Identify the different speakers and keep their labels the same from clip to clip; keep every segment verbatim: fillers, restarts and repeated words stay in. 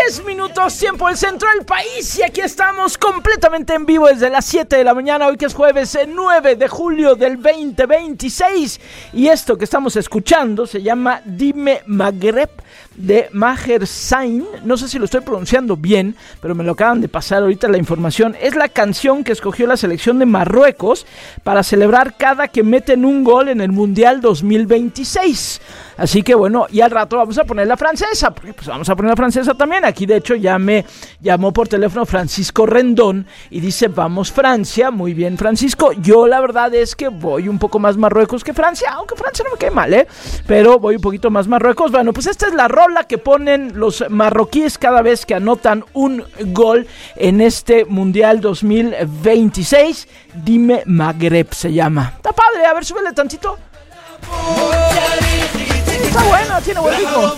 Speaker 1: diez minutos, tiempo del centro del país. Y aquí estamos completamente en vivo desde las siete de la mañana. Hoy que es jueves nueve de julio del veinte veintiséis. Y esto que estamos escuchando se llama Dime Magreb, de Maher Zain. No sé si lo estoy pronunciando bien, pero me lo acaban de pasar ahorita la información. Es la canción que escogió la selección de Marruecos para celebrar cada que meten un gol en el Mundial dos mil veintiséis. Así que bueno, y al rato vamos a poner la francesa, porque pues vamos a poner la francesa también. Aquí de hecho ya me llamó por teléfono Francisco Rendón y dice: vamos Francia. Muy bien, Francisco. Yo la verdad es que voy un poco más Marruecos que Francia, aunque Francia no me cae mal, ¿eh? Pero voy un poquito más Marruecos. Bueno, pues esta es la rola que ponen los marroquíes cada vez que anotan un gol en este Mundial dos mil veintiséis. Dime Magreb se llama. Está padre, a ver, súbele tantito. Está bueno, tiene buen ritmo,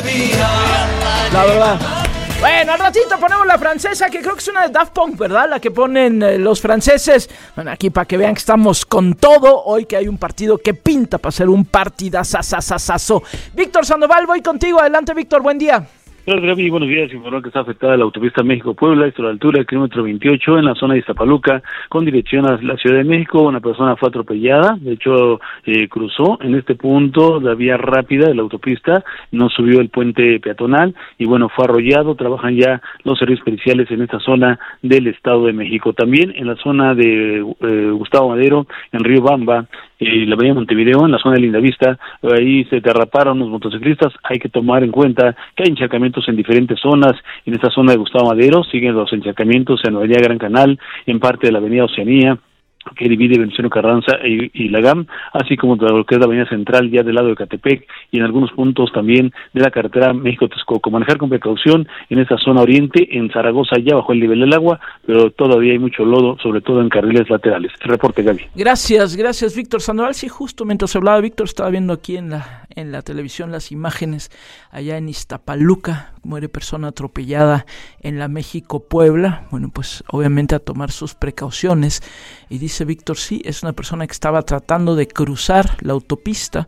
Speaker 1: la verdad. Bueno, al ratito ponemos la francesa, que creo que es una de Daft Punk, ¿verdad? La que ponen eh, los franceses. Bueno, aquí para que vean que estamos con todo. Hoy que hay un partido que pinta para ser un partidazazazazo. Víctor Sandoval, voy contigo. Adelante, Víctor, buen día.
Speaker 2: Gracias, Gaby. Buenos días. Informó que está afectada la autopista México-Puebla, esto a la altura del kilómetro veintiocho, en la zona de Iztapaluca, con dirección a la Ciudad de México. Una persona fue atropellada, de hecho, eh, cruzó en este punto la vía rápida de la autopista, no subió el puente peatonal y, bueno, fue arrollado. Trabajan ya los servicios periciales en esta zona del Estado de México. También en la zona de eh, Gustavo Madero, en Río Bamba, y la avenida Montevideo, en la zona de Lindavista, ahí se derraparon los motociclistas. Hay que tomar en cuenta que hay encharcamientos en diferentes zonas. En esta zona de Gustavo Madero siguen los encharcamientos en la avenida Gran Canal, en parte de la avenida Oceanía, que divide Venustiano Carranza y, y la GAM, así como de lo que es la avenida central ya del lado de Catepec, y en algunos puntos también de la carretera México-Texcoco. Manejar con precaución en esta zona oriente. En Zaragoza ya bajó el nivel del agua, pero todavía hay mucho lodo, sobre todo en carriles laterales. El reporte, Gaby.
Speaker 1: Gracias, gracias, Víctor Sandoval. Sí, justo mientras hablaba Víctor, estaba viendo aquí en la, en la televisión las imágenes allá en Iztapaluca. Muere persona atropellada en la México-Puebla. Bueno, pues obviamente a tomar sus precauciones. Y dice Víctor, sí, es una persona que estaba tratando de cruzar la autopista,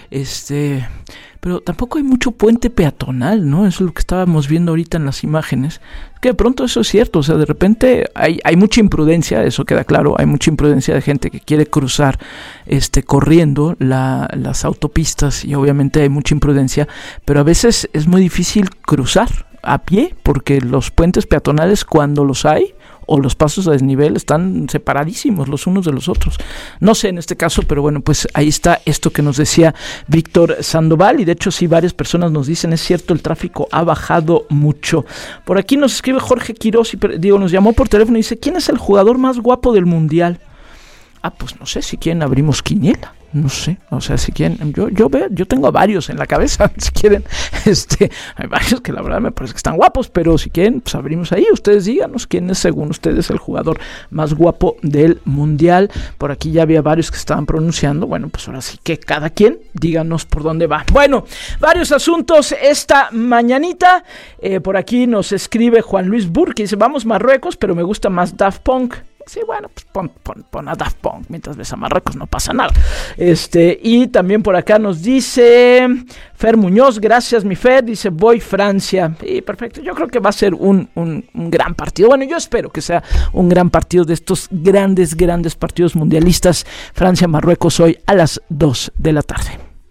Speaker 1: este, pero tampoco hay mucho puente peatonal, ¿no? Eso es lo que estábamos viendo ahorita en las imágenes. Que de pronto eso es cierto, o sea, de repente hay, hay mucha imprudencia, eso queda claro, hay mucha imprudencia de gente que quiere cruzar este, corriendo la, las autopistas, y obviamente hay mucha imprudencia, pero a veces es muy difícil cruzar a pie, porque los puentes peatonales, cuando los hay, o los pasos a desnivel, están separadísimos los unos de los otros. No sé en este caso, pero bueno, pues ahí está esto que nos decía Víctor Sandoval, y de hecho sí, varias personas nos dicen, es cierto, el tráfico ha bajado mucho. Por aquí nos escribe Jorge Quiroz, y digo, nos llamó por teléfono y dice: ¿quién es el jugador más guapo del Mundial? Ah, pues no sé, si quieren abrimos quiniela. No sé, o sea, si quieren, yo yo veo, yo tengo varios en la cabeza, si quieren, este, hay varios que la verdad me parece que están guapos, pero si quieren, pues abrimos ahí, ustedes díganos quién es según ustedes el jugador más guapo del Mundial. Por aquí ya había varios que estaban pronunciando, bueno, pues ahora sí que cada quien, díganos por dónde va. Bueno, varios asuntos esta mañanita, eh, por aquí nos escribe Juan Luis Burke, dice: vamos Marruecos, pero me gusta más Daft Punk. Sí, bueno, pues pon, pon, pon a Daft Punk mientras ves a Marruecos, no pasa nada. Este, y también por acá nos dice Fer Muñoz: gracias, mi Fer, dice voy Francia. Y perfecto, yo creo que va a ser un, un, un gran partido. Bueno, yo espero que sea un gran partido, de estos grandes, grandes partidos mundialistas. Francia-Marruecos hoy a las dos de la tarde.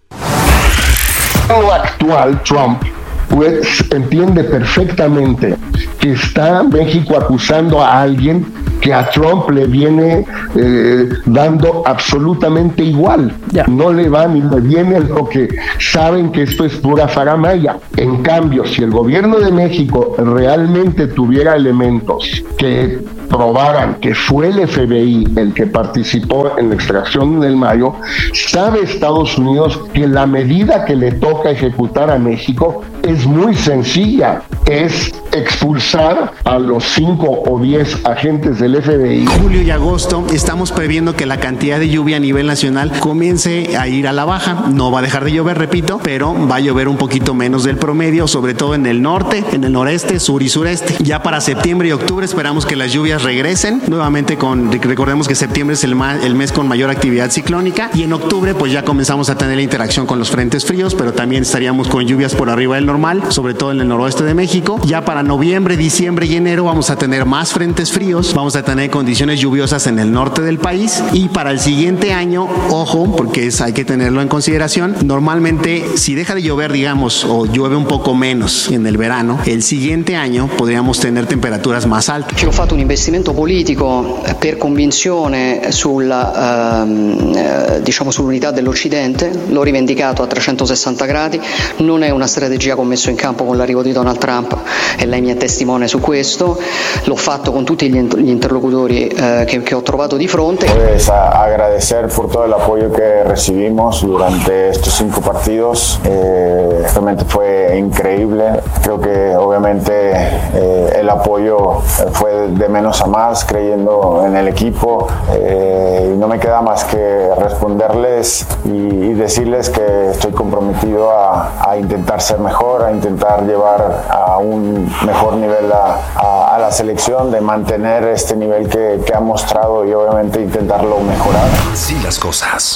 Speaker 3: El actual Trump pues entiende perfectamente que está México acusando a alguien que a Trump le viene eh, dando absolutamente igual. Yeah. No le va ni le viene lo que saben que esto es pura faramaya. En cambio, si el gobierno de México realmente tuviera elementos que probaran que fue el F B I el que participó en la extracción del Mayo, sabe Estados Unidos que la medida que le toca ejecutar a México es muy sencilla, es expulsar a los cinco o diez agentes del F B I.
Speaker 4: Julio y agosto estamos previendo que la cantidad de lluvia a nivel nacional comience a ir a la baja. No va a dejar de llover, repito, pero va a llover un poquito menos del promedio, sobre todo en el norte, en el noreste, sur y sureste. Ya para septiembre y octubre esperamos que las lluvias regresen nuevamente. Con recordemos que septiembre es el, ma, el mes con mayor actividad ciclónica, y en octubre pues ya comenzamos a tener la interacción con los frentes fríos, pero también estaríamos con lluvias por arriba del normal, sobre todo en el noroeste de México. México. Ya para noviembre, diciembre y enero vamos a tener más frentes fríos, vamos a tener condiciones lluviosas en el norte del país, y para el siguiente año, ojo, porque es, hay que tenerlo en consideración, normalmente si deja de llover, digamos, o llueve un poco menos en el verano, el siguiente año podríamos tener temperaturas más altas.
Speaker 5: Ci ho fatto un investimento politico per convinzione sulla, ehm, diciamo sull'unità dell'Occidente, l'ho rivendicato a trecentosessanta gradi, non è una strategia che ho messo in campo con l'arrivo di Donald Trump e lei mi è testimone su questo, l'ho fatto con tutti gli, gli interlocutori eh, che, che ho trovato di fronte.
Speaker 6: Pues a agradecer por todo el apoyo que recibimos durante estos cinco partidos, eh, realmente fue increíble, creo que obviamente eh, el apoyo fue de menos a más, creyendo en el equipo, eh, y no me queda más que responderles y, y decirles que estoy comprometido a, a intentar ser mejor, a intentar llevar a un mejor nivel a, a, a la selección, de mantener este nivel que, que ha mostrado y obviamente intentarlo mejorar.
Speaker 7: Así las cosas.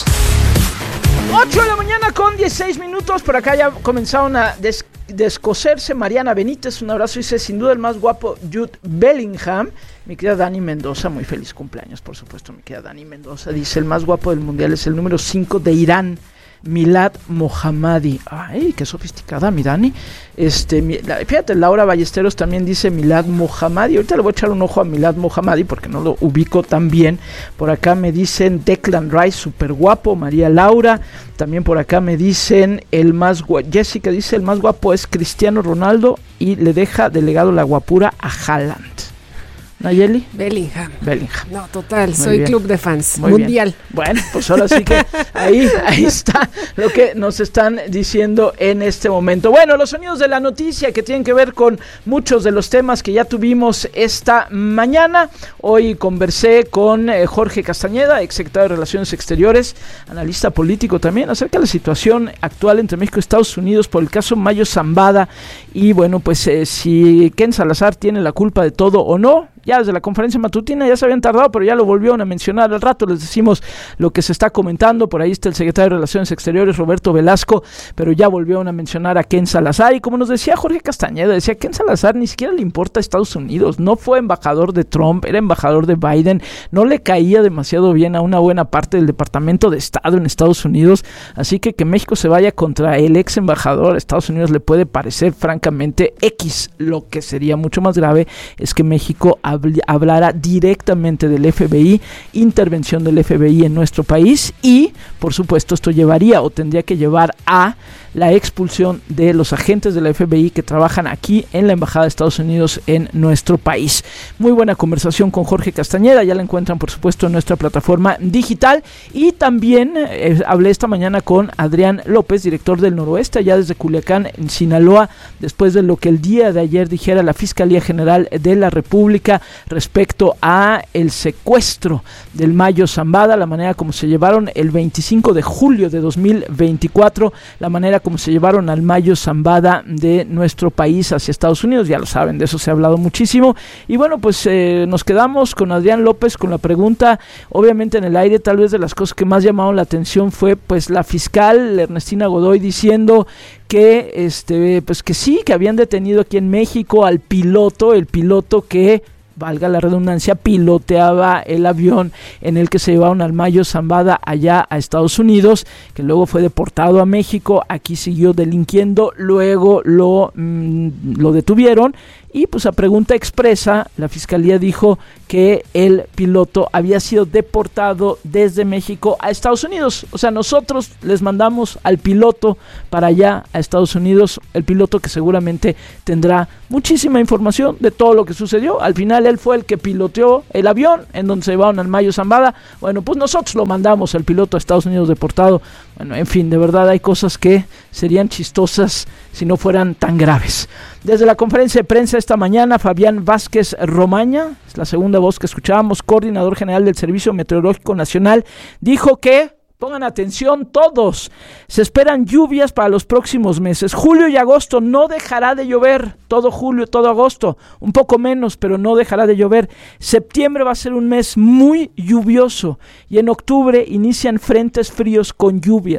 Speaker 1: ocho de la mañana con dieciséis minutos, por acá ya comenzaron a des- descoserse Mariana Benítez, un abrazo, dice, sin duda el más guapo Jude Bellingham. Mi querida Dani Mendoza, muy feliz cumpleaños, por supuesto, mi querida Dani Mendoza, dice, el más guapo del mundial es el número cinco de Irán, Milad Mohammadi. Ay, qué sofisticada mi Dani. Este, mi, la, fíjate, Laura Ballesteros también dice Milad Mohammadi. Ahorita le voy a echar un ojo a Milad Mohammadi porque no lo ubico tan bien. Por acá me dicen Declan Rice, súper guapo. María Laura. También por acá me dicen el más guapo. Jessica dice el más guapo es Cristiano Ronaldo y le deja de legado la guapura a Haaland. ¿Nayeli?
Speaker 8: Bellingham.
Speaker 1: Bellingham.
Speaker 8: No, total,
Speaker 1: Muy
Speaker 8: soy
Speaker 1: bien.
Speaker 8: Club de fans.
Speaker 1: Muy
Speaker 8: Mundial.
Speaker 1: Bien. Bueno, pues ahora sí que ahí, ahí está lo que nos están diciendo en este momento. Bueno, los sonidos de la noticia que tienen que ver con muchos de los temas que ya tuvimos esta mañana. Hoy conversé con eh, Jorge Castañeda, exsecretario de Relaciones Exteriores, analista político también, acerca de la situación actual entre México y Estados Unidos por el caso Mayo Zambada. Y bueno, pues eh, si Ken Salazar tiene la culpa de todo o no. Ya desde la conferencia matutina ya se habían tardado, pero ya lo volvieron a mencionar al rato. Les decimos lo que se está comentando. Por ahí está el secretario de Relaciones Exteriores, Roberto Velasco, pero ya volvieron a mencionar a Ken Salazar. Y como nos decía Jorge Castañeda, decía Ken Salazar ni siquiera le importa a Estados Unidos. No fue embajador de Trump, era embajador de Biden. No le caía demasiado bien a una buena parte del Departamento de Estado en Estados Unidos. Así que que México se vaya contra el ex embajador a Estados Unidos le puede parecer francamente X. Lo que sería mucho más grave es que México hablara directamente del F B I, intervención del F B I en nuestro país y, por supuesto, esto llevaría o tendría que llevar a la expulsión de los agentes de la F B I que trabajan aquí en la Embajada de Estados Unidos en nuestro país. Muy buena conversación con Jorge Castañeda, ya la encuentran, por supuesto, en nuestra plataforma digital. Y también eh, hablé esta mañana con Adrián López, director del Noroeste, allá desde Culiacán, en Sinaloa, después de lo que el día de ayer dijera la Fiscalía General de la República respecto a el secuestro del Mayo Zambada, la manera como se llevaron el veinticinco de julio de dos mil veinticuatro, la manera como se llevaron al Mayo Zambada de nuestro país hacia Estados Unidos. Ya lo saben, de eso se ha hablado muchísimo. Y bueno, pues eh, nos quedamos con Adrián López con la pregunta, obviamente en el aire. Tal vez de las cosas que más llamaron la atención fue pues la fiscal Ernestina Godoy diciendo que este pues que sí, que habían detenido aquí en México al piloto, el piloto que, valga la redundancia, piloteaba el avión en el que se llevaron al Mayo Zambada allá a Estados Unidos, que luego fue deportado a México, aquí siguió delinquiendo, luego lo, mmm, lo detuvieron. Y pues a pregunta expresa, la fiscalía dijo que el piloto había sido deportado desde México a Estados Unidos. O sea, nosotros les mandamos al piloto para allá a Estados Unidos, el piloto que seguramente tendrá muchísima información de todo lo que sucedió. Al final él fue el que piloteó el avión en donde se llevaron al Mayo Zambada. Bueno, pues nosotros lo mandamos al piloto a Estados Unidos deportado. Bueno, en fin, de verdad hay cosas que serían chistosas si no fueran tan graves. Desde la conferencia de prensa esta mañana, Fabián Vázquez Romaña, es la segunda voz que escuchábamos, coordinador general del Servicio Meteorológico Nacional, dijo que, pongan atención todos, se esperan lluvias para los próximos meses. Julio y agosto no dejará de llover, todo julio, todo agosto, un poco menos, pero no dejará de llover. Septiembre va a ser un mes muy lluvioso y en octubre inician frentes fríos con lluvias.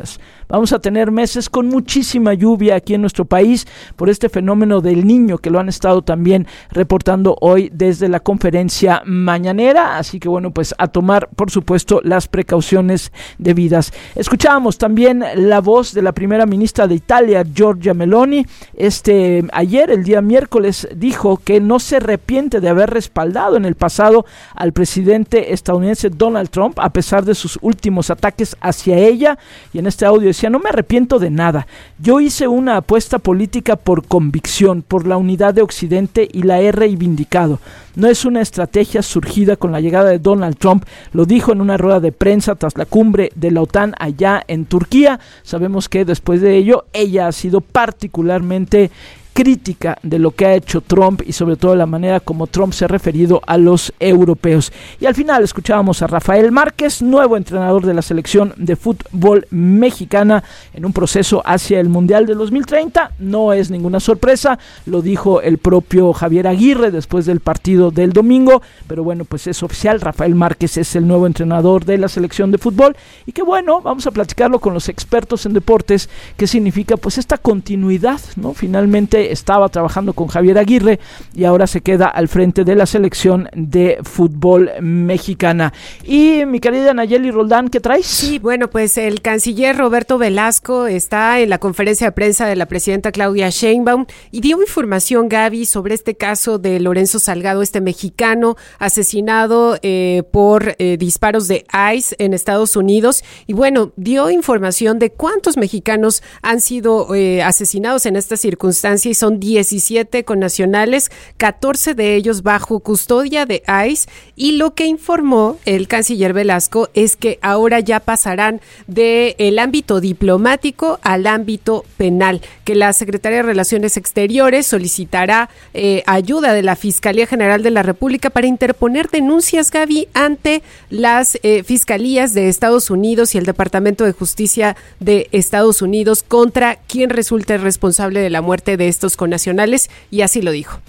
Speaker 1: vamos a tener meses con muchísima lluvia aquí en nuestro país por este fenómeno del Niño que lo han estado también reportando hoy desde la conferencia mañanera, así que bueno, pues a tomar por supuesto las precauciones debidas. Escuchábamos también la voz de la primera ministra de Italia, Giorgia Meloni. Este ayer, el día miércoles, dijo que no se arrepiente de haber respaldado en el pasado al presidente estadounidense Donald Trump a pesar de sus últimos ataques hacia ella, y en este audio decía: no me arrepiento de nada, yo hice una apuesta política por convicción, por la unidad de Occidente y la he reivindicado. No es una estrategia surgida con la llegada de Donald Trump, lo dijo en una rueda de prensa tras la cumbre de la OTAN allá en Turquía. Sabemos que después de ello ella ha sido particularmente crítica de lo que ha hecho Trump y sobre todo la manera como Trump se ha referido a los europeos. Y al final escuchábamos a Rafael Márquez, nuevo entrenador de la selección de fútbol mexicana en un proceso hacia el Mundial de dos mil treinta. No es ninguna sorpresa, lo dijo el propio Javier Aguirre después del partido del domingo, pero bueno, pues es oficial, Rafael Márquez es el nuevo entrenador de la selección de fútbol, y que bueno, vamos a platicarlo con los expertos en deportes, qué significa pues esta continuidad, ¿no? Finalmente estaba trabajando con Javier Aguirre y ahora se queda al frente de la selección de fútbol mexicana. Y mi querida Nayeli Roldán, ¿qué traes?
Speaker 7: Sí, bueno, pues el canciller Roberto Velasco está en la conferencia de prensa de la presidenta Claudia Sheinbaum y dio información, Gaby, sobre este caso de Lorenzo Salgado, este mexicano asesinado eh, por eh, disparos de ICE en Estados Unidos. Y bueno, dio información de cuántos mexicanos han sido eh, asesinados en esta circunstancia, y son diecisiete connacionales, catorce de ellos bajo custodia de ICE, y lo que informó el canciller Velasco es que ahora ya pasarán del ámbito diplomático al ámbito penal, que la Secretaría de Relaciones Exteriores solicitará eh, ayuda de la Fiscalía General de la República para interponer denuncias, Gaby, ante las eh, fiscalías de Estados Unidos y el Departamento de Justicia de Estados Unidos contra quien resulte responsable de la muerte de estos connacionales, y así lo dijo.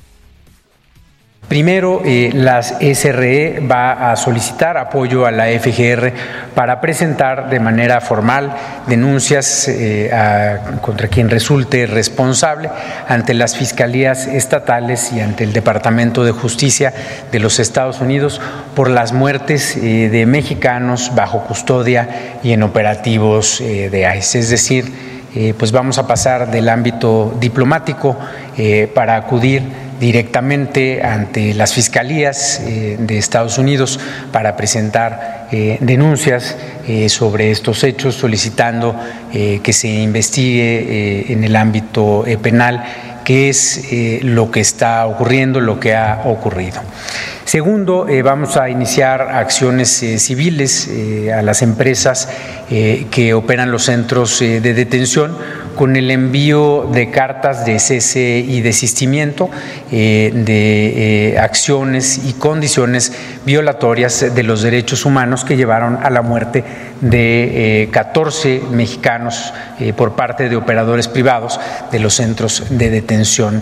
Speaker 8: Primero, eh, las S R E va a solicitar apoyo a la F G R para presentar de manera formal denuncias eh, a, contra quien resulte responsable ante las fiscalías estatales y ante el Departamento de Justicia de los Estados Unidos por las muertes eh, de mexicanos bajo custodia y en operativos eh, de ICE. Es decir, eh, pues vamos a pasar del ámbito diplomático eh, para acudir directamente ante las fiscalías eh, de Estados Unidos para presentar eh, denuncias eh, sobre estos hechos, solicitando eh, que se investigue eh, en el ámbito eh, penal qué es eh, lo que está ocurriendo, lo que ha ocurrido. Segundo, eh, vamos a iniciar acciones eh, civiles eh, a las empresas eh, que operan los centros eh, de detención, con el envío de cartas de cese y desistimiento eh, de eh, acciones y condiciones violatorias de los derechos humanos que llevaron a la muerte de eh, catorce mexicanos eh, por parte de operadores privados de los centros de detención.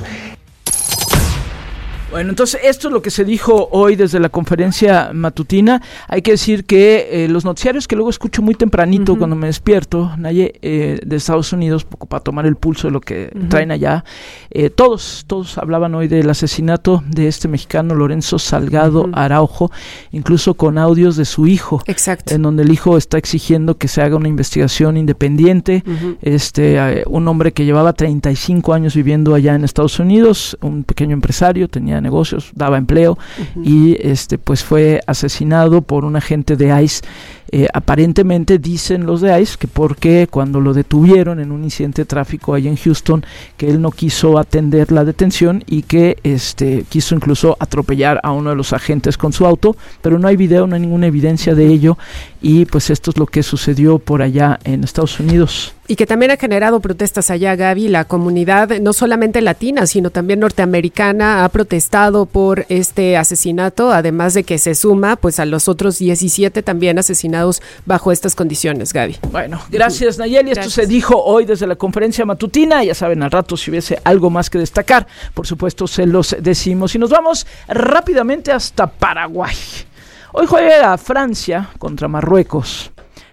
Speaker 1: Bueno, entonces esto es lo que se dijo hoy desde la conferencia matutina. Hay que decir que eh, los noticiarios que luego escucho muy tempranito uh-huh. cuando me despierto, Naye, eh, de Estados Unidos, poco para tomar el pulso de lo que uh-huh. traen allá, eh, todos, todos hablaban hoy del asesinato de este mexicano Lorenzo Salgado uh-huh. Araujo, incluso con audios de su hijo.
Speaker 7: Exacto.
Speaker 1: En donde el hijo está exigiendo que se haga una investigación independiente. Uh-huh. Este, eh, un hombre que llevaba treinta y cinco años viviendo allá en Estados Unidos, un pequeño empresario, tenía negocios, daba empleo uh-huh. y este pues fue asesinado por un agente de ICE. Eh, aparentemente dicen los de ICE que porque cuando lo detuvieron en un incidente de tráfico ahí en Houston, que él no quiso atender la detención y que este quiso incluso atropellar a uno de los agentes con su auto, pero no hay video, no hay ninguna evidencia de ello, y pues esto es lo que sucedió por allá en Estados Unidos.
Speaker 7: Y que también ha generado protestas allá, Gaby. La comunidad, no solamente latina, sino también norteamericana, ha protestado por este asesinato, además de que se suma pues a los otros diecisiete también asesinados bajo estas condiciones, Gaby.
Speaker 1: Bueno, gracias, Nayeli. Esto gracias. Se dijo hoy desde la conferencia matutina. Ya saben, al rato si hubiese algo más que destacar, por supuesto se los decimos. Y nos vamos rápidamente hasta Paraguay. Hoy juega Francia contra Marruecos.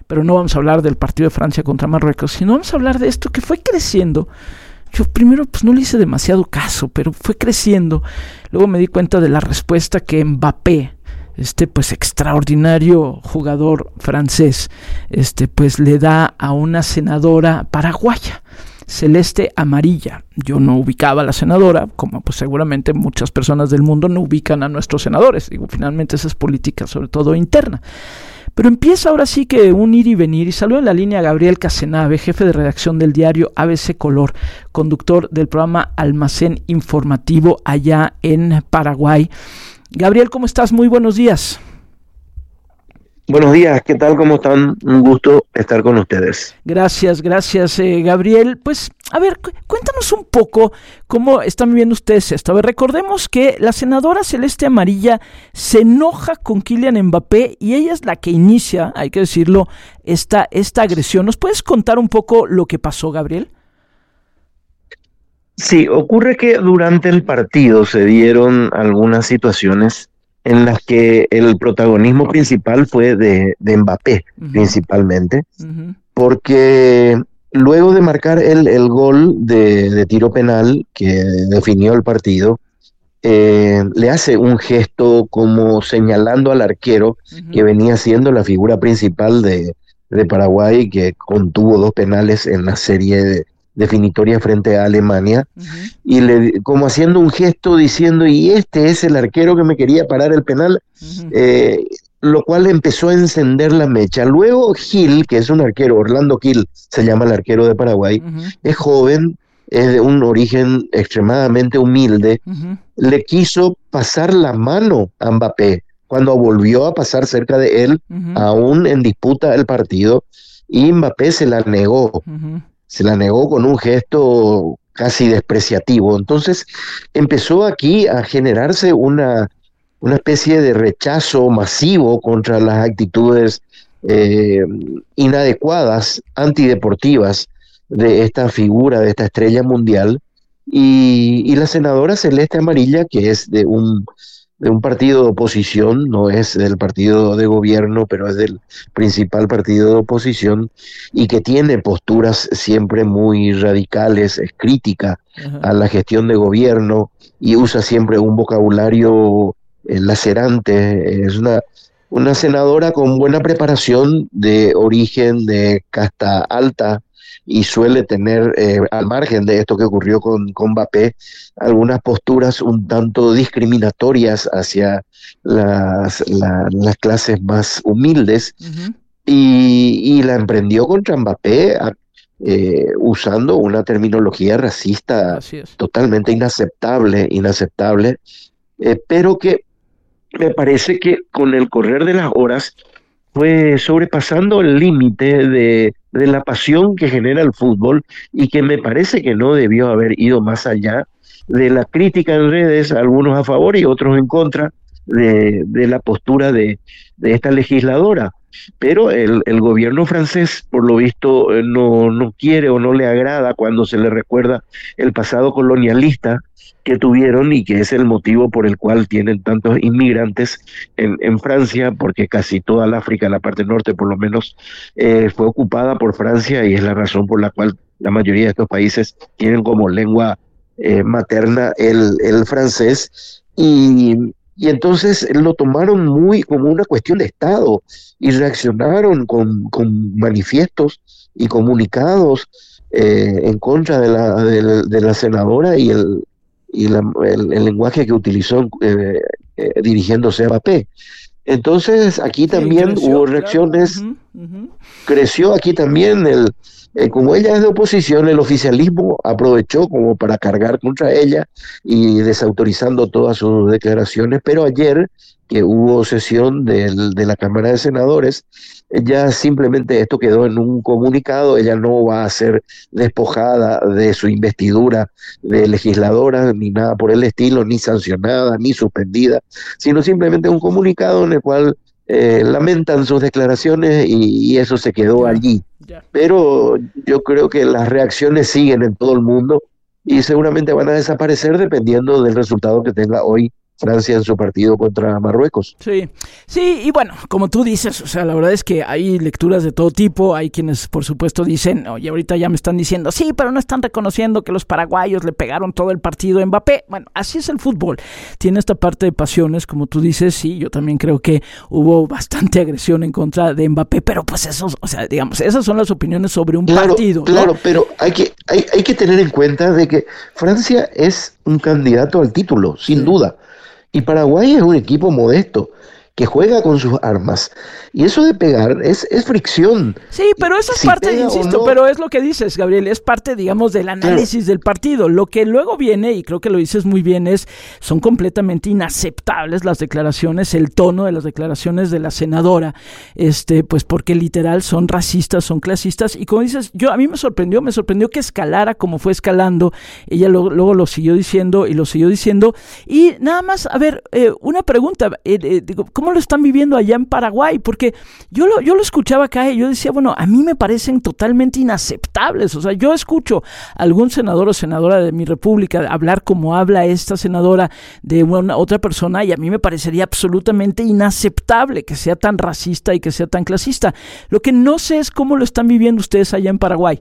Speaker 1: pero no vamos a hablar del partido de Francia contra Marruecos, sino vamos a hablar de esto que fue creciendo. Yo primero pues no le hice demasiado caso, pero fue creciendo. Luego me di cuenta de la respuesta que Mbappé, este pues extraordinario jugador francés, este pues le da a una senadora paraguaya, celeste amarilla. Yo no ubicaba a la senadora, como pues seguramente muchas personas del mundo no ubican a nuestros senadores. Digo, finalmente esa es política, sobre todo interna. Pero empieza ahora sí que un ir y venir, y saludo en la línea a Gabriel Casenave, jefe de redacción del diario A B C Color, conductor del programa Almacén Informativo allá en Paraguay. Gabriel, ¿cómo estás? Muy buenos días.
Speaker 9: Buenos días, ¿qué tal? ¿Cómo están? Un gusto estar con ustedes.
Speaker 1: Gracias, gracias, eh, Gabriel. Pues, a ver, cu- cuéntanos un poco cómo están viviendo ustedes esto. A ver, recordemos que la senadora celeste amarilla se enoja con Kylian Mbappé y ella es la que inicia, hay que decirlo, esta, esta agresión. ¿Nos puedes contar un poco lo que pasó, Gabriel?
Speaker 9: Sí, ocurre que durante el partido se dieron algunas situaciones en las que el protagonismo principal fue de, de Mbappé, uh-huh. principalmente, uh-huh. porque luego de marcar el, el gol de, de tiro penal que definió el partido, eh, le hace un gesto como señalando al arquero, uh-huh. que venía siendo la figura principal de, de Paraguay, que contuvo dos penales en la serie de definitoria frente a Alemania, uh-huh. y le como haciendo un gesto diciendo, y este es el arquero que me quería parar el penal, uh-huh. eh, lo cual empezó a encender la mecha. Luego Gil, que es un arquero, Orlando Gil se llama el arquero de Paraguay, uh-huh. es joven, es de un origen extremadamente humilde, uh-huh. le quiso pasar la mano a Mbappé cuando volvió a pasar cerca de él, uh-huh. aún en disputa el partido, y Mbappé se la negó. Uh-huh. Se la negó con un gesto casi despreciativo. Entonces empezó aquí a generarse una, una especie de rechazo masivo contra las actitudes eh, inadecuadas, antideportivas de esta figura, de esta estrella mundial, y, y la senadora celeste amarilla, que es de un de un partido de oposición, no es del partido de gobierno, pero es del principal partido de oposición, y que tiene posturas siempre muy radicales, es crítica uh-huh. a la gestión de gobierno, y usa siempre un vocabulario eh, lacerante. Es una, una senadora con buena preparación, de origen de casta alta, y suele tener, eh, al margen de esto que ocurrió con, con Mbappé, algunas posturas un tanto discriminatorias hacia las, la, las clases más humildes, uh-huh. y, y la emprendió contra Mbappé a, eh, usando una terminología racista totalmente inaceptable, inaceptable, eh, pero que me parece que con el correr de las horas fue sobrepasando el límite de, de la pasión que genera el fútbol, y que me parece que no debió haber ido más allá de la crítica en redes, algunos a favor y otros en contra de, de la postura de, de esta legisladora. Pero el, el gobierno francés, por lo visto, no, no quiere o no le agrada cuando se le recuerda el pasado colonialista que tuvieron, y que es el motivo por el cual tienen tantos inmigrantes en, en Francia, porque casi toda el África, la parte norte por lo menos, eh, fue ocupada por Francia, y es la razón por la cual la mayoría de estos países tienen como lengua eh, materna el, el francés, y, y entonces lo tomaron muy como una cuestión de Estado, y reaccionaron con, con manifiestos y comunicados eh, en contra de la, de la, de la senadora, y el y la, el, el lenguaje que utilizó eh, eh, dirigiéndose a Mbappé. Entonces aquí también sí, creció, hubo reacciones, claro. uh-huh, uh-huh. creció aquí también, el eh, como ella es de oposición, el oficialismo aprovechó como para cargar contra ella y desautorizando todas sus declaraciones, pero ayer que hubo sesión del, de la Cámara de Senadores, ya simplemente esto quedó en un comunicado. Ella no va a ser despojada de su investidura de legisladora, ni nada por el estilo, ni sancionada, ni suspendida, sino simplemente un comunicado en el cual eh, lamentan sus declaraciones, y, y eso se quedó allí. Pero yo creo que las reacciones siguen en todo el mundo, y seguramente van a desaparecer dependiendo del resultado que tenga hoy Francia en su partido contra Marruecos.
Speaker 1: Sí, sí, y bueno, como tú dices, o sea, la verdad es que hay lecturas de todo tipo, hay quienes por supuesto dicen, oye, ahorita ya me están diciendo, sí, pero no están reconociendo que los paraguayos le pegaron todo el partido a Mbappé. Bueno, así es el fútbol, tiene esta parte de pasiones, como tú dices, sí, yo también creo que hubo bastante agresión en contra de Mbappé, pero pues esos, o sea, digamos, esas son las opiniones sobre un
Speaker 9: claro,
Speaker 1: partido.
Speaker 9: Claro,
Speaker 1: ¿no?
Speaker 9: pero hay que, hay, hay que tener en cuenta de que Francia es un candidato al título, sin sí. duda. Y Paraguay es un equipo modesto que juega con sus armas. Y eso de pegar es, es fricción.
Speaker 1: Sí, pero eso es si parte, insisto, no, pero es lo que dices, Gabriel, es parte, digamos, del análisis claro. del partido. Lo que luego viene, y creo que lo dices muy bien, es son completamente inaceptables las declaraciones, el tono de las declaraciones de la senadora, este, pues porque literal son racistas, son clasistas, y como dices, yo a mí me sorprendió, me sorprendió que escalara como fue escalando, ella lo, luego lo siguió diciendo, y lo siguió diciendo, y nada más, a ver, eh, una pregunta, eh, eh, digo, ¿cómo lo están viviendo allá en Paraguay? Porque yo lo, yo lo escuchaba acá y yo decía, bueno, a mí me parecen totalmente inaceptables. O sea, yo escucho a algún senador o senadora de mi república hablar como habla esta senadora de una otra persona y a mí me parecería absolutamente inaceptable que sea tan racista y que sea tan clasista. Lo que no sé es cómo lo están viviendo ustedes allá en Paraguay.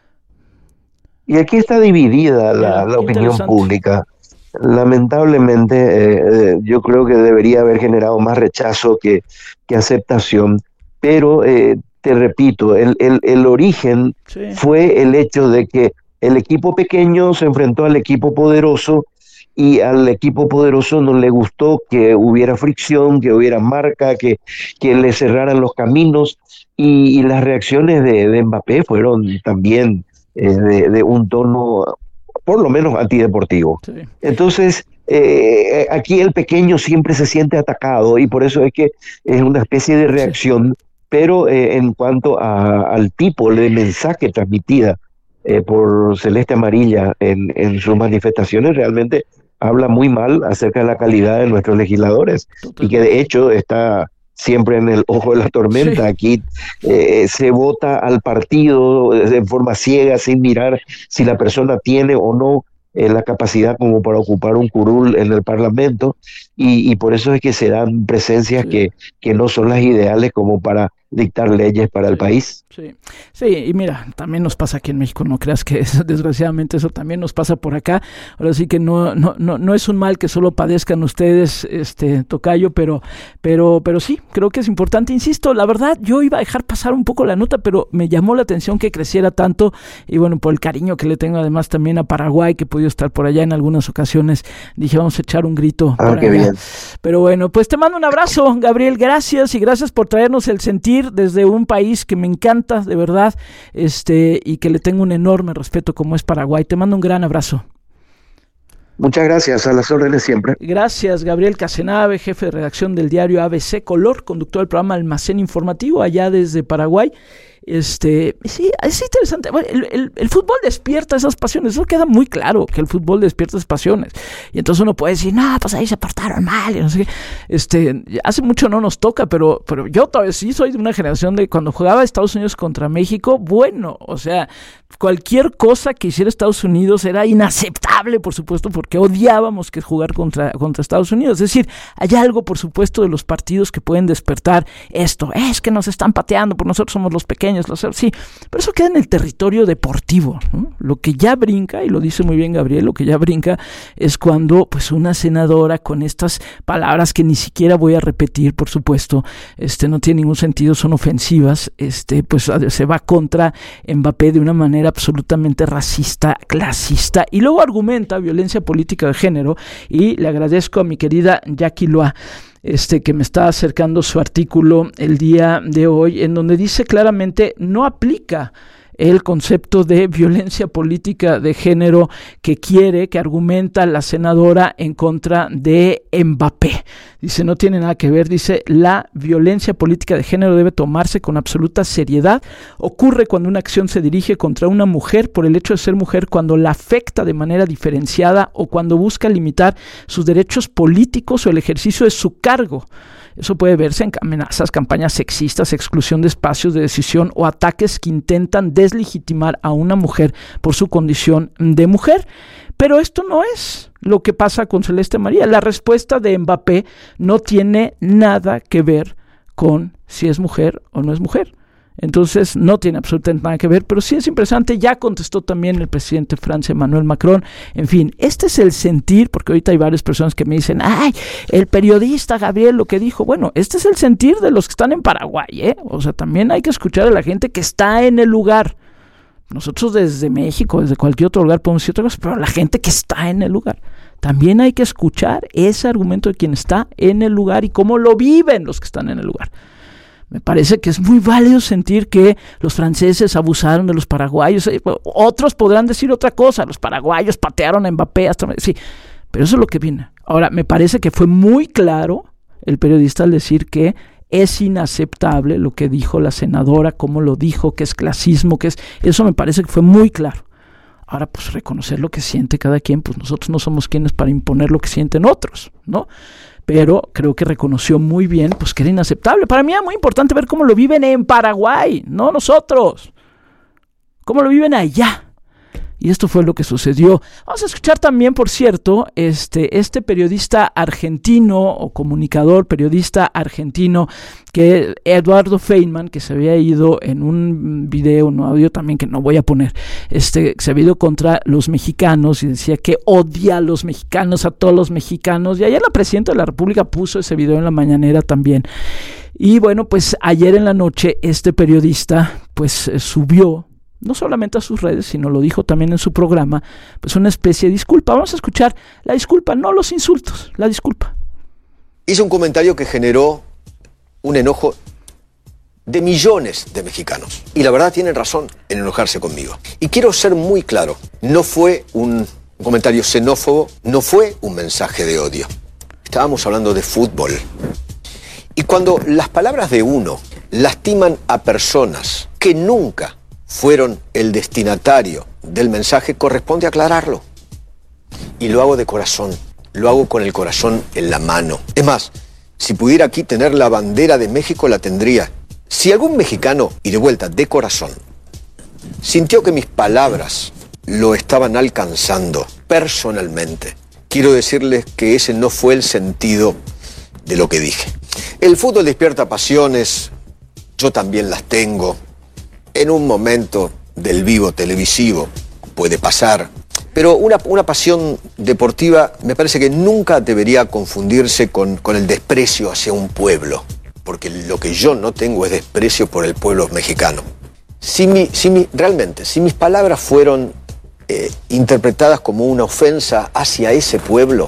Speaker 9: Y aquí está dividida la, la opinión pública. Lamentablemente, eh, yo creo que debería haber generado más rechazo que, que aceptación, pero eh, te repito, el, el, el origen sí. fue el hecho de que el equipo pequeño se enfrentó al equipo poderoso y al equipo poderoso no le gustó que hubiera fricción, que hubiera marca, que, que le cerraran los caminos y, y las reacciones de, de Mbappé fueron también eh, de, de un tono por lo menos antideportivo. Sí. Entonces, eh, aquí el pequeño siempre se siente atacado y por eso es que es una especie de reacción, sí. pero eh, en cuanto a, al tipo de mensaje transmitida eh, por Celeste Amarilla en, en sus manifestaciones, realmente habla muy mal acerca de la calidad de nuestros legisladores. Total. Y que de hecho está siempre en el ojo de la tormenta. Sí. Aquí eh, se vota al partido en forma ciega, sin mirar si la persona tiene o no eh, la capacidad como para ocupar un curul en el Parlamento, y, y por eso es que se dan presencias sí. que, que no son las ideales como para dictar leyes para sí, el país.
Speaker 1: Sí, sí, y mira, también nos pasa aquí en México, no creas que eso, desgraciadamente eso también nos pasa por acá. Ahora sí que no, no, no, no es un mal que solo padezcan ustedes, este tocayo, pero, pero, pero sí, creo que es importante. Insisto, la verdad, yo iba a dejar pasar un poco la nota, pero me llamó la atención que creciera tanto, y bueno, por el cariño que le tengo además también a Paraguay, que he podido estar por allá en algunas ocasiones, dije, vamos a echar un grito.
Speaker 9: Ah, qué allá. Bien.
Speaker 1: Pero bueno, pues te mando un abrazo, Gabriel, gracias, y gracias por traernos el sentir desde un país que me encanta, de verdad, este y que le tengo un enorme respeto como es Paraguay. Te mando un gran abrazo.
Speaker 9: Muchas gracias, a las órdenes siempre.
Speaker 1: Gracias, Gabriel Casenave, jefe de redacción del diario A B C Color, conductor del programa Almacén Informativo, allá desde Paraguay. Este, sí, es interesante. Bueno, el, el, el fútbol despierta esas pasiones. Eso queda muy claro, que el fútbol despierta esas pasiones. Y entonces uno puede decir, no, pues ahí se portaron mal. Y no sé qué. Este, hace mucho no nos toca, pero, pero yo todavía sí soy de una generación de cuando jugaba Estados Unidos contra México. Bueno, o sea, cualquier cosa que hiciera Estados Unidos era inaceptable, por supuesto, porque odiábamos que jugar contra, contra Estados Unidos. Es decir, hay algo, por supuesto, de los partidos que pueden despertar esto. Es que nos están pateando, porque nosotros somos los pequeños. Sí, pero eso queda en el territorio deportivo, ¿no? Lo que ya brinca, y lo dice muy bien Gabriel, lo que ya brinca es cuando pues una senadora con estas palabras que ni siquiera voy a repetir, por supuesto, este no tiene ningún sentido, son ofensivas, este pues se va contra Mbappé de una manera absolutamente racista, clasista, y luego argumenta violencia política de género, y le agradezco a mi querida Jackie Loa, Este, que me está acercando su artículo el día de hoy, en donde dice claramente no aplica el concepto de violencia política de género que quiere, que argumenta la senadora en contra de Mbappé. Dice, no tiene nada que ver, dice, la violencia política de género debe tomarse con absoluta seriedad. Ocurre cuando una acción se dirige contra una mujer por el hecho de ser mujer, cuando la afecta de manera diferenciada o cuando busca limitar sus derechos políticos o el ejercicio de su cargo. Eso puede verse en amenazas, campañas sexistas, exclusión de espacios de decisión o ataques que intentan deslegitimar a una mujer por su condición de mujer. Pero esto no es lo que pasa con Celeste María. La respuesta de Mbappé no tiene nada que ver con si es mujer o no es mujer. Entonces no tiene absolutamente nada que ver, pero sí es impresionante. Ya contestó también el presidente de Francia, Emmanuel Macron. En fin, este es el sentir, porque ahorita hay varias personas que me dicen, ay, el periodista Gabriel lo que dijo. Bueno, este es el sentir de los que están en Paraguay, ¿eh? O sea, también hay que escuchar a la gente que está en el lugar. Nosotros desde México, desde cualquier otro lugar podemos decir otra cosa, pero la gente que está en el lugar, también hay que escuchar ese argumento de quien está en el lugar y cómo lo viven los que están en el lugar. Me parece que es muy válido sentir que los franceses abusaron de los paraguayos. Otros podrán decir otra cosa, los paraguayos patearon a Mbappé, hasta, sí, pero eso es lo que viene. Ahora, me parece que fue muy claro el periodista al decir que es inaceptable lo que dijo la senadora, cómo lo dijo, que es clasismo, que es... Eso me parece que fue muy claro. Ahora, pues reconocer lo que siente cada quien, pues nosotros no somos quienes para imponer lo que sienten otros, ¿no? Pero creo que reconoció muy bien pues que era inaceptable. Para mí era muy importante ver cómo lo viven en Paraguay, no nosotros. Cómo lo viven allá. Y esto fue lo que sucedió. Vamos a escuchar también, por cierto, este, este periodista argentino o comunicador periodista argentino, que Eduardo Feynman, que se había ido en un video, un audio también que no voy a poner, este, se había ido contra los mexicanos y decía que odia a los mexicanos, a todos los mexicanos. Y ayer la presidenta de la República puso ese video en la mañanera también. Y bueno, pues ayer en la noche este periodista pues eh, subió no solamente a sus redes, sino lo dijo también en su programa, pues una especie de disculpa. Vamos a escuchar la disculpa, no los insultos, la disculpa.
Speaker 10: Hizo un comentario que generó un enojo de millones de mexicanos. Y la verdad tienen razón en enojarse conmigo. Y quiero ser muy claro, no fue un comentario xenófobo, no fue un mensaje de odio. Estábamos hablando de fútbol. Y cuando las palabras de uno lastiman a personas que nunca fueron el destinatario del mensaje, corresponde aclararlo. Y lo hago de corazón, lo hago con el corazón en la mano. Es más, si pudiera aquí tener la bandera de México, la tendría. Si algún mexicano, y de vuelta, de corazón, sintió que mis palabras lo estaban alcanzando personalmente, quiero decirles que ese no fue el sentido de lo que dije. El fútbol despierta pasiones, yo también las tengo. En un momento del vivo televisivo puede pasar, pero una, una pasión deportiva me parece que nunca debería confundirse con, con el desprecio hacia un pueblo, porque lo que yo no tengo es desprecio por el pueblo mexicano. Si mi, si mi, realmente, si mis palabras fueron eh, interpretadas como una ofensa hacia ese pueblo,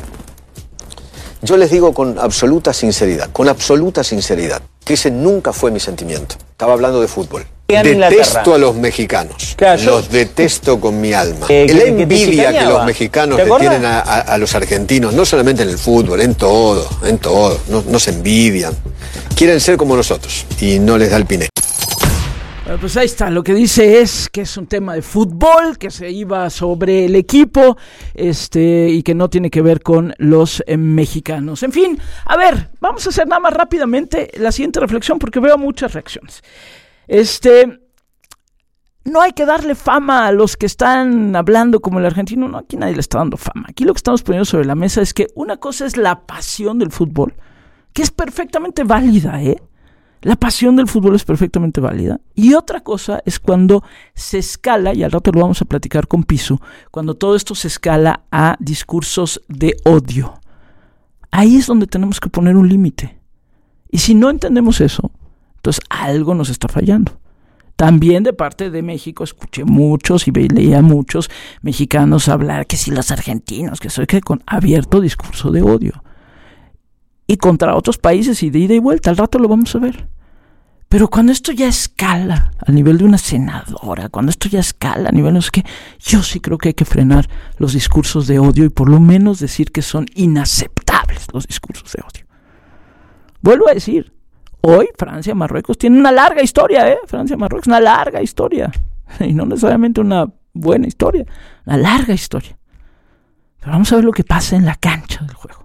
Speaker 10: yo les digo con absoluta sinceridad, con absoluta sinceridad, que ese nunca fue mi sentimiento. Estaba hablando de fútbol. Detesto a los mexicanos, claro, yo... los detesto con mi alma. Eh, la envidia que, que los mexicanos le tienen a, a, a los argentinos, no solamente en el fútbol, en todo, en todo, no, no se envidian. Quieren ser como nosotros y no les da el piné.
Speaker 1: Bueno, pues ahí está, lo que dice es que es un tema de fútbol, que se iba sobre el equipo, este, y que no tiene que ver con los eh, mexicanos. En fin, a ver, vamos a hacer nada más rápidamente la siguiente reflexión porque veo muchas reacciones. Este, no hay que darle fama a los que están hablando como el argentino, no, aquí nadie le está dando fama. Aquí lo que estamos poniendo sobre la mesa es que una cosa es la pasión del fútbol, que es perfectamente válida, ¿eh? La pasión del fútbol es perfectamente válida. Y otra cosa es cuando se escala, y al rato lo vamos a platicar con Pisu, cuando todo esto se escala a discursos de odio. Ahí es donde tenemos que poner un límite. Y si no entendemos eso, entonces algo nos está fallando. También de parte de México escuché muchos y leía muchos mexicanos hablar que si los argentinos, que soy que con abierto discurso de odio. Y contra otros países y de ida y vuelta, al rato lo vamos a ver. Pero cuando esto ya escala al nivel de una senadora, cuando esto ya escala a nivel no sé qué, yo sí creo que hay que frenar los discursos de odio y por lo menos decir que son inaceptables los discursos de odio. Vuelvo a decir, hoy Francia-Marruecos tiene una larga historia, ¿eh? Francia-Marruecos, una larga historia. Y no necesariamente una buena historia, una larga historia. Pero vamos a ver lo que pasa en la cancha del juego.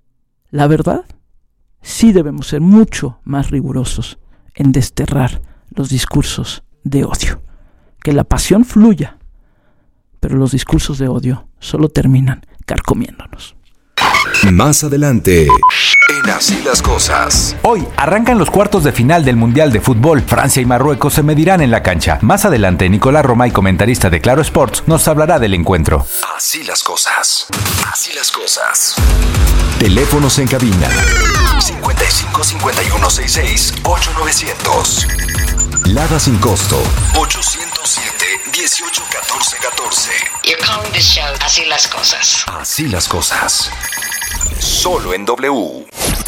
Speaker 1: La verdad, sí debemos ser mucho más rigurosos en desterrar los discursos de odio. Que la pasión fluya, pero los discursos de odio solo terminan carcomiéndonos.
Speaker 11: Más adelante, en Así las Cosas.
Speaker 12: Hoy arrancan los cuartos de final del Mundial de Fútbol. Francia y Marruecos se medirán en la cancha. Más adelante, Nicolás Romay, comentarista de Claro Sports, nos hablará del encuentro.
Speaker 11: Así las cosas. Así las cosas. Teléfonos en cabina. cincuenta y cinco, cincuenta y uno, sesenta y seis, ocho novecientos. Lada sin costo. ochocientos siete, dieciocho, catorce, catorce.
Speaker 13: You're calling this show Así las Cosas.
Speaker 11: Así las cosas. Solo en W.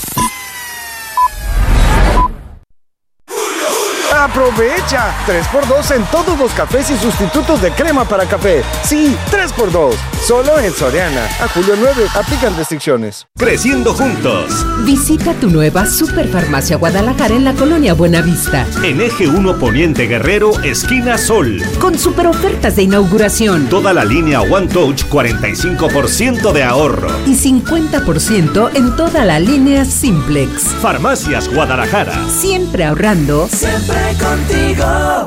Speaker 14: ¡Aprovecha! tres por dos en todos los cafés y sustitutos de crema para café. Sí, tres por dos. Solo en Soriana. A julio nueve. Aplican restricciones.
Speaker 15: Creciendo juntos.
Speaker 16: Visita tu nueva Superfarmacia Guadalajara en la colonia Buenavista.
Speaker 15: En Eje uno Poniente Guerrero, esquina Sol.
Speaker 16: Con super ofertas de inauguración.
Speaker 15: Toda la línea One Touch, cuarenta y cinco por ciento de ahorro.
Speaker 16: Y cincuenta por ciento en toda la línea Simplex.
Speaker 15: Farmacias Guadalajara.
Speaker 16: Siempre ahorrando.
Speaker 17: Siempre contigo.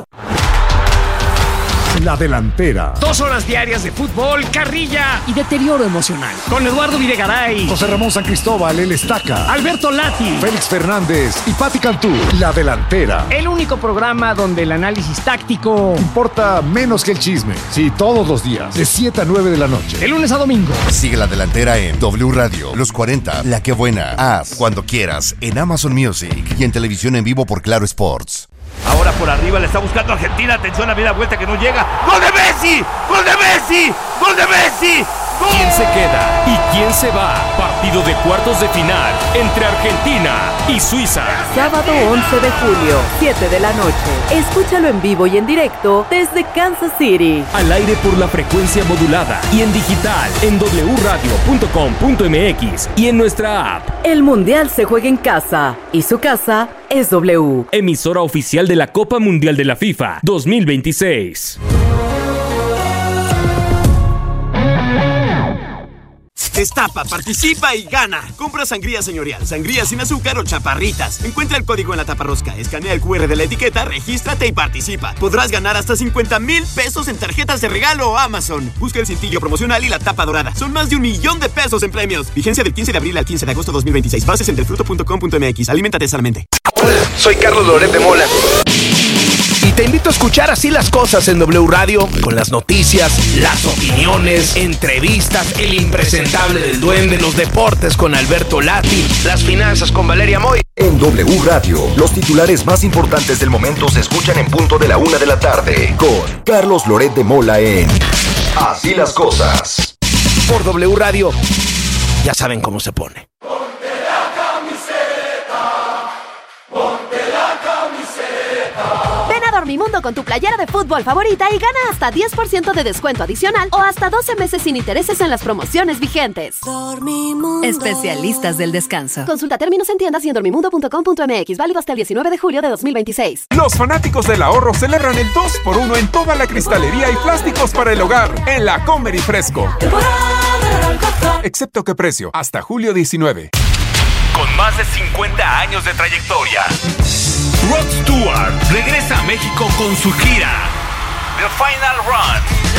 Speaker 18: La Delantera.
Speaker 19: Dos horas diarias de fútbol, carrilla y deterioro emocional. Con Eduardo Videgaray,
Speaker 18: José Ramón San Cristóbal, el Estaca,
Speaker 19: Alberto Lati,
Speaker 18: Félix Fernández y Pati Cantú. La Delantera.
Speaker 19: El único programa donde el análisis táctico
Speaker 18: importa menos que el chisme. Sí, todos los días, de siete a nueve de la noche.
Speaker 19: De lunes a domingo.
Speaker 20: Sigue La Delantera en W Radio, Los cuarenta, La Que Buena, Haz, Cuando Quieras, en Amazon Music y en televisión en vivo por Claro Sports.
Speaker 21: Ahora por arriba le está buscando Argentina. Atención, a media vuelta que no llega. ¡Gol de Messi! ¡Gol de Messi! ¡Gol de Messi! ¡Gol!
Speaker 22: ¿Quién se queda y quién se va? Partido de cuartos de final entre Argentina y Suiza.
Speaker 23: Sábado once de julio, siete de la noche. Escúchalo en vivo y en directo desde Kansas City.
Speaker 22: Al aire por la frecuencia modulada y en digital en doble u radio punto com punto m x y en nuestra app.
Speaker 23: El Mundial se juega en casa y su casa es W.
Speaker 22: Emisora oficial de la Copa Mundial de la FIFA dos mil veintiséis.
Speaker 24: Destapa, participa y gana. Compra sangría señorial, sangría sin azúcar o chaparritas. Encuentra el código en la taparrosca, escanea el cu erre de la etiqueta, regístrate y participa. Podrás ganar hasta cincuenta mil pesos en tarjetas de regalo Amazon. Busca el cintillo promocional y la tapa dorada. Son más de un millón de pesos en premios. Vigencia del quince de abril al quince de agosto dos mil veintiséis. Bases en delfruto punto com punto m x. Aliméntate sanamente.
Speaker 25: Hola, soy Carlos Loret de Mola. Y te invito a escuchar Así las Cosas en W Radio, con las noticias, las opiniones, entrevistas, el impresentable del Duende, los deportes con Alberto Lati, las finanzas con Valeria Moy.
Speaker 11: En W Radio, los titulares más importantes del momento se escuchan en punto de la una de la tarde, con Carlos Loret de Mola en Así las Cosas.
Speaker 25: Por W Radio, ya saben cómo se pone.
Speaker 26: Dormimundo con tu playera de fútbol favorita y gana hasta diez por ciento de descuento adicional o hasta doce meses sin intereses en las promociones vigentes.
Speaker 23: Dormimundo.
Speaker 26: Especialistas del descanso. Consulta términos en tiendas y en dormimundo punto com punto m x. Válido hasta el diecinueve de julio de dos mil veintiséis.
Speaker 27: Los fanáticos del ahorro celebran el dos por uno en toda la cristalería y plásticos para el hogar en la Comer y Fresco. Excepto que precio, hasta julio diecinueve.
Speaker 22: Con más de cincuenta años de trayectoria, Rod Stewart regresa a México con su gira The Final Run.